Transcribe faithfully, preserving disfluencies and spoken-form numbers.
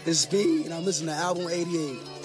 It's me, and I'm listening to Album eighty-eight.